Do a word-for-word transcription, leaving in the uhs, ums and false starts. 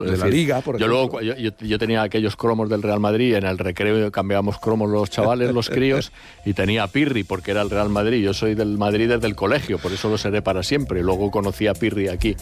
Es de decir, la Liga, por yo ejemplo. luego yo, yo, yo tenía aquellos cromos del Real Madrid, en el recreo cambiábamos cromos los chavales, los críos, y tenía a Pirri porque era el Real Madrid. Yo soy del Madrid desde el colegio, por eso lo seré para siempre. Luego conocí a Pirri aquí